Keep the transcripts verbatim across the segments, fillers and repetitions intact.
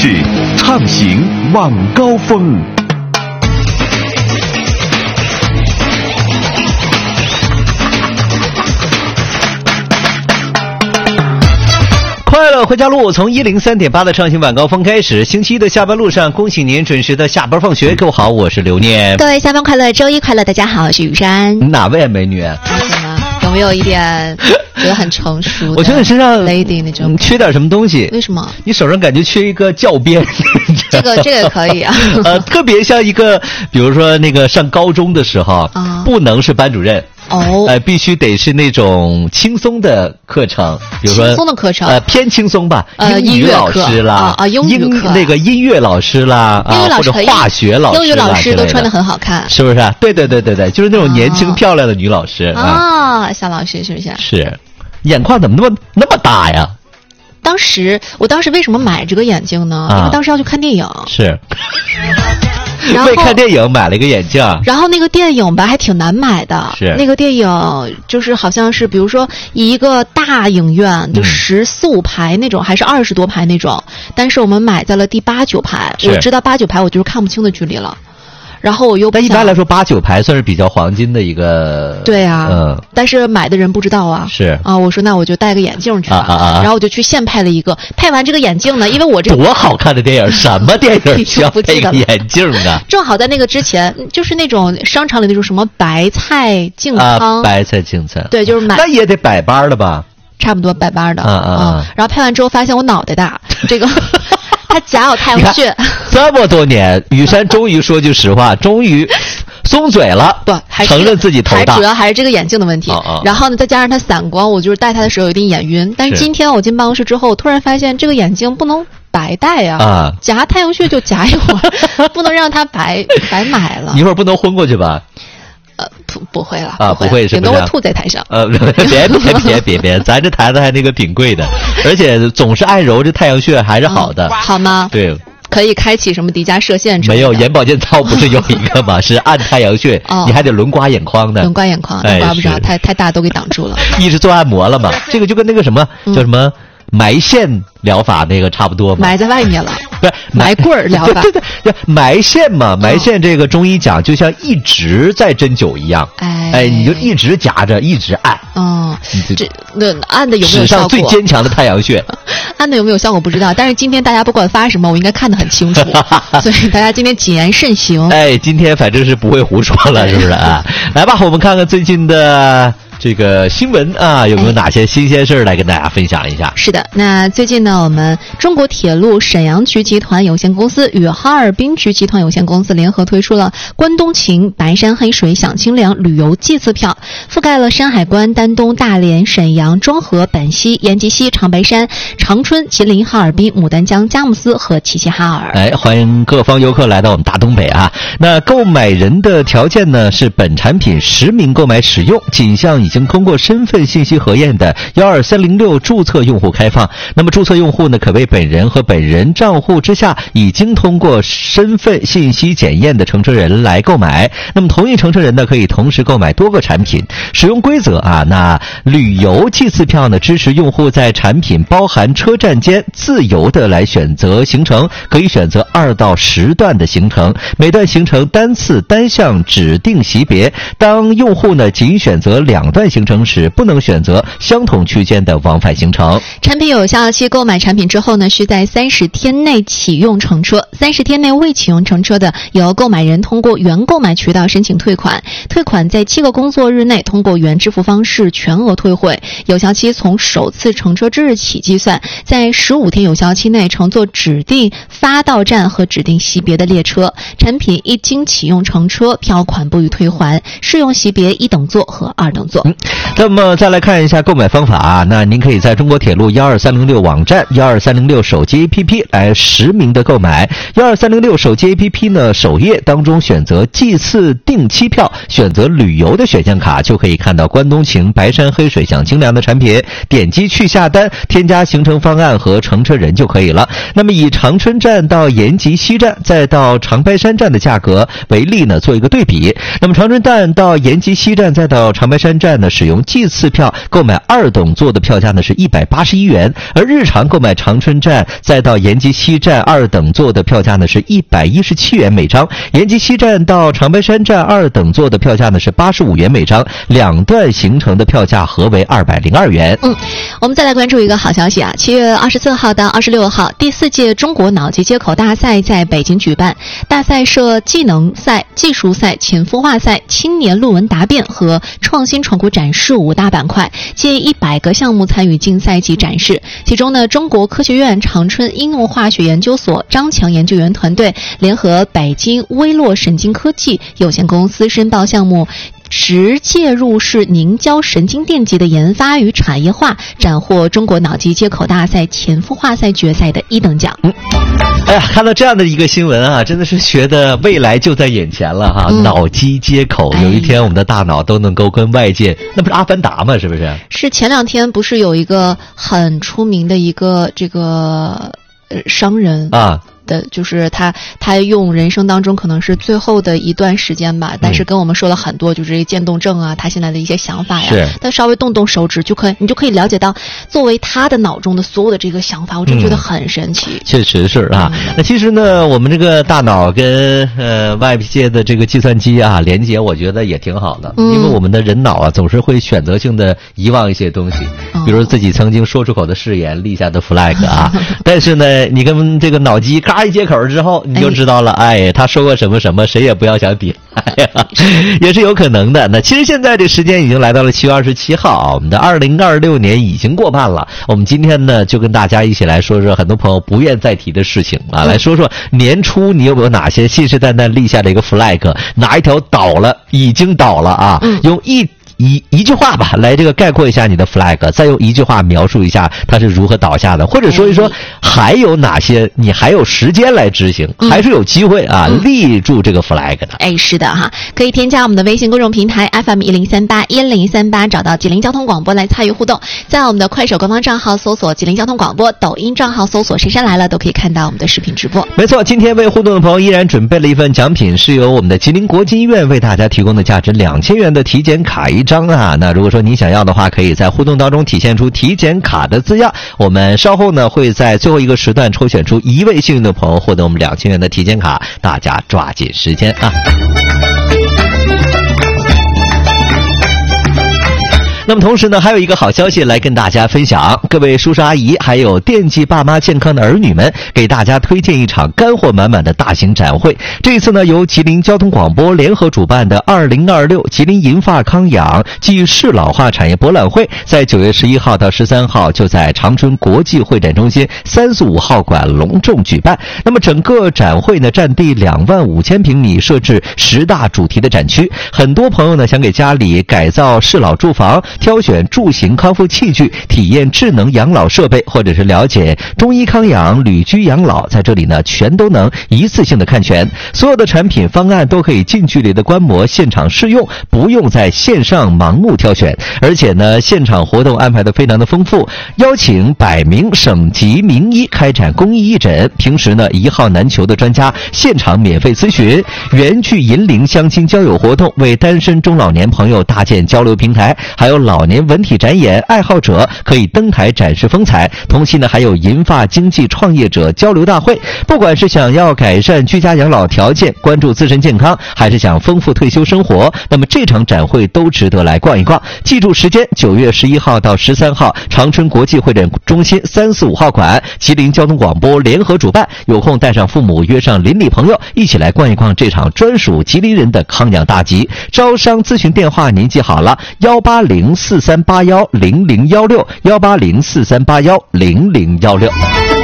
是畅行晚高峰。 快乐回家路从一零三点八的畅行晚高峰开始，星期一的下班路上，恭喜您准时的下班放学。各位好，我是刘念。 各位下班快乐，周一快乐，大家好，我是雨山。 哪位美女？ 发现吗？有没有一点觉得很成熟的？ 我觉得你身上 lady 那种缺点什么东西？ 为什么？ 你手上感觉缺一个教鞭。 这个这个可以啊。 呃，特别像一个，比如说那个上高中的时候，啊、不能是班主任。 哦， 呃，必须得是那种轻松的课程，比如说轻松的课程， 呃，偏轻松吧， 呃， 英语老师啦， 啊啊，英语课， 那个音乐老师啦， 英语老师啊、或者化学老师， 英语老师都穿得很好看， 是不是、啊？对对对对对，就是那种年轻漂亮的女老师啊，啊小老师是不是？ 是，眼眶怎么那么那么大呀？ 当时，我当时为什么买这个眼镜呢？啊、因为当时要去看电影。 是。 然后为看电影买了一个眼镜， 然后那个电影吧还挺难买的， 是那个电影就是好像是比如说一个大影院就十四五排那种，嗯、还是二十多排那种，但是我们买在了第八九排，我知道八九排我就是看不清的距离了。然后我又但一般来说八九排算是比较黄金的一个， 对啊， 嗯， 但是买的人不知道啊， 是啊，我说那我就戴个眼镜去吧，啊啊啊然后我就去现配了一个，配完这个眼镜呢，因为我这多好看的电影，什么电影需要配个眼镜啊？ 正好在那个之前，就是那种商场里那种什么白菜净汤， 啊、白菜净餐， 对，就是买那也得百八了吧？ 差不多百八的， 啊啊啊！ 然后配完之后发现我脑袋大，这个。他假有太阳穴， 这么多年，雨山终于说句实话，终于松嘴了， 不，还承认自己头大， 还主要还是这个眼镜的问题。 哦哦然后呢，再加上它散光，我就是戴它的时候有点眼晕。但是今天我进办公室之后，我突然发现这个眼镜不能白戴呀、啊， 啊， 夹太阳穴就夹一会儿，不能让它白白买了。 一会儿不能昏过去吧？ 呃，不不会了啊，不会是顶多会吐在台上。 呃，别别别别别，咱这台子还那个挺贵的，而且总是按揉这太阳穴还是好的， 嗯、好吗？ 对。 可以开启什么迪迦射线之类的？ 没有，眼保健操不是有一个吗？是按太阳穴， 哦、 你还得轮刮眼眶的。 轮刮眼眶， 哎、 刮不着，太太大都给挡住了。 一直做按摩了嘛？这个就跟那个什么、嗯、叫什么埋线疗法那个差不多嘛？ 埋在外面了。 不是埋棍儿疗法， 对对对，埋线嘛，埋线这个中医讲就像一直在针灸一样， 哎哎，你就一直夹着，一直按， 哦，这那按的有没有史上最坚强的太阳穴， 按的有没有效果不知道，但是今天大家不管发什么，我应该看得很清楚，所以大家今天谨言慎行。 哎，今天反正是不会胡说了，是不是啊？来吧，我们看看最近的这个新闻啊，有没有哪些新鲜事儿来跟大家分享一下？ 是的，那最近呢，我们中国铁路沈阳局集团有限公司与哈尔滨局集团有限公司联合推出了关东情白山黑水享清凉旅游季次票，覆盖了山海关、丹东、大连、沈阳、庄河、本溪、延吉西、长白山、长春、吉林、哈尔滨、牡丹江、佳木斯和齐齐哈尔。 哎，欢迎各方游客来到我们大东北啊！那购买人的条件呢是本产品实名购买使用，仅向已经通过身份信息核验的一二三零六注册用户开放。那么注册用户呢，可为本人和本人账户之下已经通过身份信息检验的乘车人来购买。那么同一乘车人呢，可以同时购买多个产品。使用规则啊，那旅游季次票呢，支持用户在产品包含车站间自由的来选择行程，可以选择二到十段的行程，每段行程单次单项指定级别。当用户呢仅选择两段行程时，不能选择相同区间的往返行程。 产品有效期购买产品之后呢，需在三十天内启用乘车，三十天内未启用乘车的，由购买人通过原购买渠道申请退款，退款在七个工作日内通过原支付方式全额退回，有效期从首次乘车之日起计算，在十五天有效期内乘坐指定发到站和指定级别的列车，产品一经启用乘车，票款不予退还，适用级别一等座和二等座。 嗯，那么再来看一下购买方法啊，那您可以在中国铁路一二三零六网站、一二三零六手机 A P P 来实名的购买。一二三零六手机 A P P 呢，首页当中选择季次定期票，选择旅游的选项卡，就可以看到关东情白山黑水享清凉的产品，点击去下单，添加行程方案和乘车人就可以了。那么以长春站到延吉西站再到长白山站的价格为例呢，做一个对比。那么长春站到延吉西站再到长白山站呢，使用季次票购买二等座的票价呢是一百八十一元，而日常购买长春站再到延吉西站二等座的票价呢是一百一十七元每张，延吉西站到长白山站二等座的票价呢是八十五元每张，两段行程的票价合为二百零二元。 嗯，我们再来关注一个好消息啊，七月二十四号到二十六号，第四届中国脑机接口大赛在北京举办。大赛设技能赛、技术赛、潜孵化赛、青年论文答辩和创新成果展示五大板块，近一百个项目参与竞赛及展示。其中呢，中国科学院长春应用化学研究所张强研究员团队联合北京微洛神经科技有限公司申报项目直介入式凝胶神经电极的研发与产业化，斩获中国脑机接口大赛潜孵化赛决赛的一等奖。 嗯，哎呀，看到这样的一个新闻啊，真的是觉得未来就在眼前了哈、嗯！脑机接口，有一天我们的大脑都能够跟外界，那不是阿凡达吗？是不是？ 是前两天不是有一个很出名的一个这个呃商人啊。的就是他他用人生当中可能是最后的一段时间吧，但是跟我们说了很多就是渐冻症啊，他现在的一些想法呀，他稍微动动手指就可以，你就可以了解到作为他的脑中的所有的这个想法，我真觉得很神奇。嗯、 确实是啊、嗯，那其实呢，我们这个大脑跟呃外界的这个计算机啊连接，我觉得也挺好的、嗯，因为我们的人脑啊总是会选择性的遗忘一些东西，嗯、比如自己曾经说出口的誓言、立下的 flag 啊，但是呢，你跟这个脑机嘎一接口之后，你就知道了，哎，哎他说过什么什么，谁也不要想比，哎呀，也是有可能的。那其实现在这时间已经来到了七月二十七号，我们的二零二六年已经过半了。我们今天呢，就跟大家一起来说说很多朋友不愿再提的事情啊，来说说年初你有没有哪些信誓旦旦立下的一个 flag， 哪一条倒了，已经倒了啊？用一。一一句话吧，来这个概括一下你的 flag， 再用一句话描述一下它是如何倒下的，或者说一说还有哪些你还有时间来执行，嗯、还是有机会啊、嗯、立住这个 flag 的。 哎，是的哈，可以添加我们的微信公众平台 F M 一零三八一零三八，找到吉林交通广播来参与互动。在我们的快手官方账号搜索吉林交通广播，抖音账号搜索神山来了，都可以看到我们的视频直播。 没错，今天为互动的朋友依然准备了一份奖品，是由我们的吉林国际医院为大家提供的价值两千元的体检卡一张啊。那如果说你想要的话，可以在互动当中体现出体检卡的字样。我们稍后呢会在最后一个时段抽选出一位幸运的朋友，获得我们两千元的体检卡，大家抓紧时间啊！那么同时呢，还有一个好消息来跟大家分享，各位叔叔阿姨还有惦记爸妈健康的儿女们，给大家推荐一场干货满满的大型展会。这一次呢，由吉林交通广播联合主办的二零二六吉林银发康养暨适老化产业博览会，在九月十一号到十三号就在长春国际会展中心三四五号馆隆重举办。那么整个展会呢，占地两万五千平米，设置十大主题的展区。很多朋友呢想给家里改造适老住房，挑选住行康复器具，体验智能养老设备，或者是了解中医康养、旅居养老，在这里呢全都能一次性的看全。所有的产品方案都可以近距离的观摩，现场试用，不用在线上盲目挑选。而且呢，现场活动安排的非常的丰富，邀请百名省级名医开展公益义诊，平时呢一号难求的专家现场免费咨询，园具银龄相亲交友活动，为单身中老年朋友搭建交流平台，还有老年文体展演，爱好者可以登台展示风采。同期呢，还有银发经济创业者交流大会。不管是想要改善居家养老条件，关注自身健康，还是想丰富退休生活，那么这场展会都值得来逛一逛。记住时间，九月十一号到十三号，长春国际会展中心三四五号馆，吉林交通广播联合主办。有空带上父母，约上邻里朋友，一起来逛一逛这场专属吉林人的康养大集。招商咨询电话您记好了，幺八零四三八幺零零幺六，幺八零四三八幺零零幺六。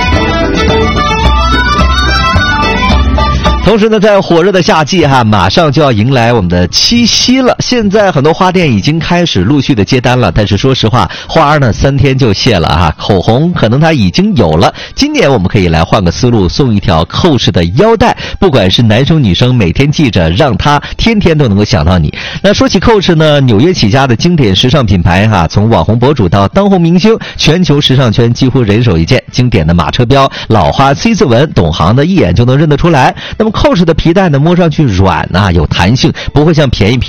同时呢，在火热的夏季哈，马上就要迎来我们的七夕了。现在很多花店已经开始陆续的接单了，但是说实话，花呢三天就谢了哈。口红可能它已经有了，今年我们可以来换个思路，送一条扣式的腰带，不管是男生女生，每天记着，让他天天都能够想到你。那说起扣式呢，纽约起家的经典时尚品牌哈，从网红博主到当红明星，全球时尚圈几乎人手一件。经典的马车标、老花 C 字纹，懂行的一眼就能认得出来。那么扣式的皮带呢，摸上去软啊，有弹性，不会像便宜皮带那样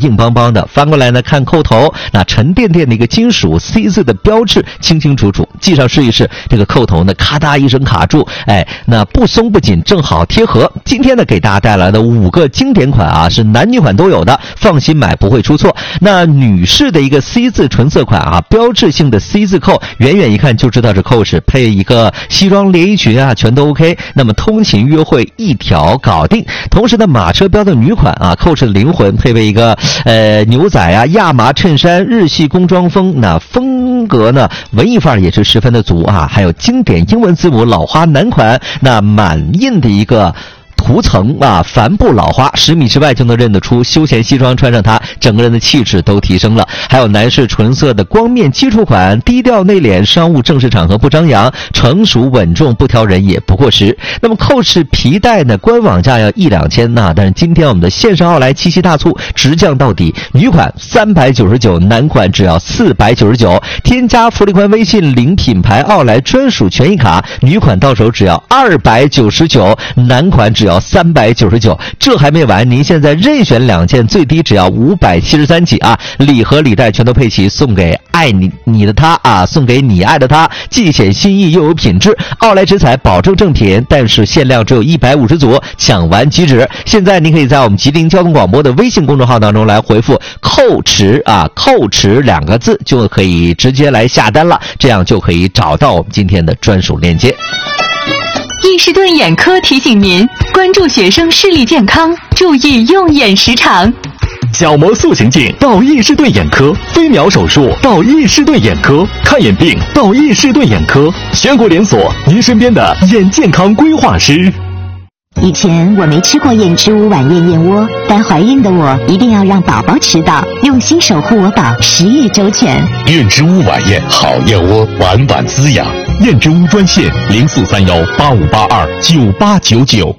硬邦邦的。翻过来呢，看扣头，那沉甸甸的一个金属 C 字的标志清清楚楚。系上试一试，这个扣头呢，咔嗒一声卡住，哎，那不松不紧，正好贴合。今天呢，给大家带来的五个经典款啊，是男女款都有的，放心买不会出错。那女士的一个 C 字纯色款啊，标志性的 C 字扣，远远一看就知道这扣是配一个西装连衣裙啊，全都 OK。那么通勤约会一条搞定。同时呢，马车标的女款啊，扣式的灵魂配备一个呃牛仔啊亚麻衬衫，日系工装风，那风格呢文艺范儿也是十分的足啊。还有经典英文字母老花男款，那满印的一个涂层啊，帆布老花，十米之外就能认得出。休闲西装穿上它，整个人的气质都提升了。还有男士纯色的光面基础款，低调内敛，商务正式场合不张扬，成熟稳重，不挑人也不过时。那么扣式皮带呢，官网价要一两千呐，但是今天我们的线上奥莱七夕大促直降到底，女款三百九十九，男款只要四百九十九。添加福利宽微信领品牌奥莱专属权益卡，女款到手只要二百九十九，男款只要三百九十九。这还没完，您现在任选两件，最低只要五百七十三起啊！礼盒礼袋全都配齐，送给爱你你的他啊，送给你爱的他，既显心意又有品质。奥莱直采保证正品，但是限量只有一百五十组，抢完即止。现在您可以在我们吉林交通广播的微信公众号当中来回复扣池啊，扣池两个字就可以直接来下单了，这样就可以找到我们今天的专属链接。 易士顿眼科提醒您关注学生视力健康，注意用眼时长。 角膜塑形镜到易士顿眼科，飞秒手术到易士顿眼科，看眼病到易士顿眼科，全国连锁，您身边的眼健康规划师。 以前我没吃过燕之屋晚宴燕窝，但怀孕的我一定要让宝宝吃到，用心守护我宝，食欲周全。 燕之屋晚宴好燕窝，晚晚滋养。燕之屋专线零四三幺八五八二九八九九。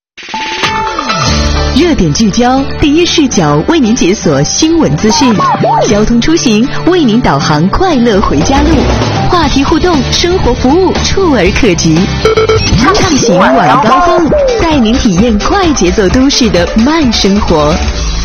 热点聚焦，第一视角为您解锁新闻资讯，交通出行为您导航快乐回家路，话题互动，生活服务触而可及。畅行晚高峰，带您体验快节奏都市的慢生活。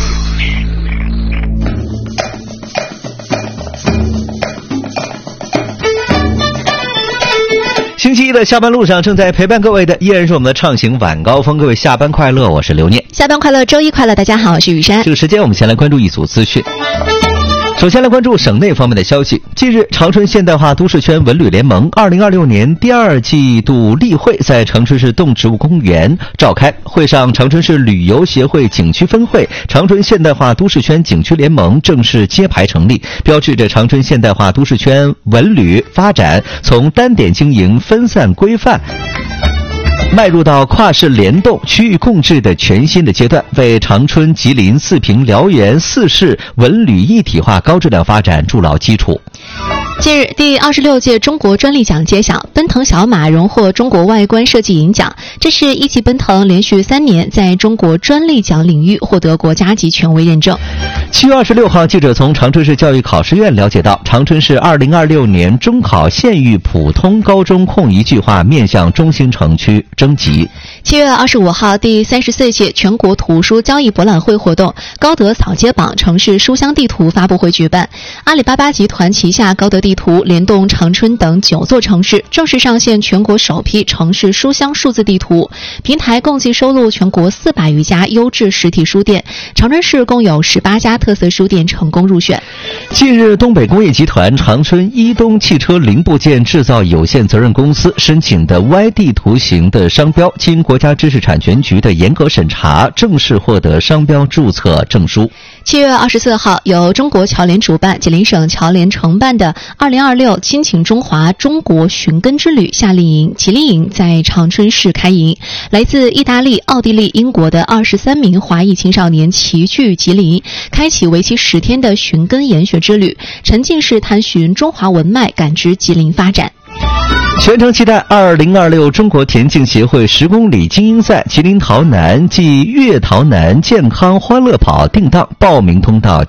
星期一的下班路上，正在陪伴各位的依然是我们的畅行晚高峰。各位下班快乐，我是刘念。 下班快乐，周一快乐，大家好，我是雨珊。 这个时间我们先来关注一组资讯。首先来关注省内方面的消息。近日，长春现代化都市圈文旅联盟二零二六年第二季度例会在长春市动植物公园召开。会上，长春市旅游协会景区分会、长春现代化都市圈景区联盟正式揭牌成立，标志着长春现代化都市圈文旅发展从单点经营、分散规范迈入到跨市联动、区域共治的全新的阶段，为长春、吉林、四平、辽源四市文旅一体化高质量发展筑牢基础。 近日，第二十六届中国专利奖揭晓，奔腾小马荣获中国外观设计银奖，这是一汽奔腾连续三年在中国专利奖领域获得国家级权威认证。 七月二十六号，记者从长春市教育考试院了解到，长春市二零二六年中考县域普通高中空一句话面向中心城区征集。 七月二十五号，第三十四届全国图书交易博览会活动高德扫街榜城市书香地图发布会举办，阿里巴巴集团旗下高德地图联动长春等九座城市，正式上线全国首批城市书香数字地图。平台共计收录全国四百余家优质实体书店，长春市共有十八家特色书店成功入选。 近日，东北工业集团长春一东汽车零部件制造有限责任公司申请的 Y D 图形的商标，经国家知识产权局的严格审查，正式获得商标注册证书。 七月二十四号，由中国侨联主办、吉林省侨联承办的二零二六亲情中华中国寻根之旅夏令营吉林营在长春市开营，来自意大利、奥地利、英国的二十三名华裔青少年齐聚吉林，开启为期十天的寻根研学之旅，沉浸式探寻中华文脉，感知吉林发展。 全程期待二零二六中国田径协会十公里精英赛吉林洮南暨粤洮南健康欢乐跑定档，报名通道